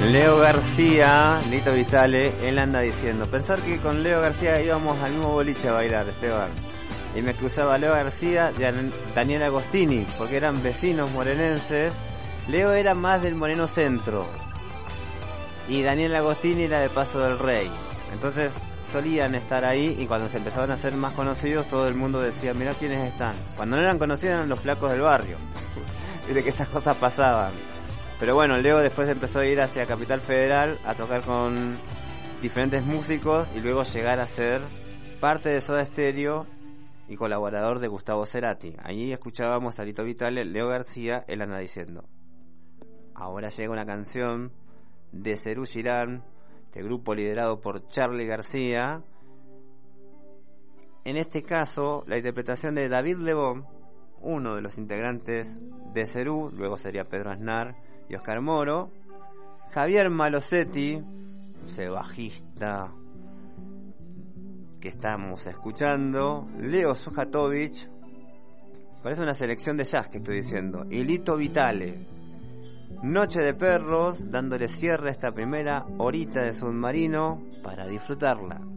Leo García, Lito Vitale, él anda diciendo. Pensar que con Leo García íbamos al mismo boliche a bailar, Esteban. Y me cruzaba Leo García y Daniel Agostini, porque eran vecinos morenenses. Leo era más del Moreno Centro y Daniel Agostini era de Paso del Rey. Entonces solían estar ahí, y cuando se empezaban a hacer más conocidos, todo el mundo decía, mirá quiénes están. Cuando no eran conocidos eran los flacos del barrio. Y de que esas cosas pasaban. Pero bueno, Leo después empezó a ir hacia Capital Federal a tocar con diferentes músicos y luego llegar a ser parte de Soda Stereo y colaborador de Gustavo Cerati. Allí escuchábamos a Lito Vitale, Leo García, él anda diciendo. Ahora llega una canción de Serú Girán, este grupo liderado por Charly García. En este caso, la interpretación de David Lebón, uno de los integrantes de Serú, luego sería Pedro Aznar y Oscar Moro, Javier Malosetti, ese bajista que estamos escuchando, Leo Sujatovich, parece una selección de jazz que estoy diciendo, y Lito Vitale. Noche de Perros, dándole cierre a esta primera horita de Submarino para disfrutarla.